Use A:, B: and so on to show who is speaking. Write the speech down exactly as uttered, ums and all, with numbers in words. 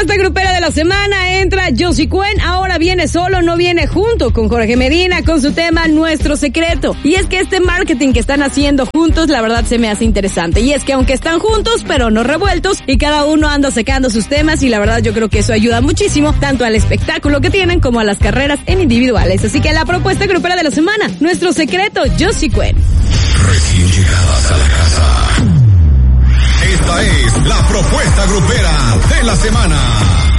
A: propuesta grupera de la semana entra Josie Cuen. Ahora viene solo, no viene junto con Jorge Medina con su tema Nuestro Secreto. Y es que este marketing que están haciendo juntos, la verdad se me hace interesante. Y es que aunque están juntos, pero no revueltos, y cada uno anda sacando sus temas, y la verdad yo creo que eso ayuda muchísimo, tanto al espectáculo que tienen como a las carreras en individuales. Así que la propuesta grupera de la semana, Nuestro Secreto, Josie Cuen.
B: Recién llegadas a la casa. Esta es la propuesta grupera de la semana.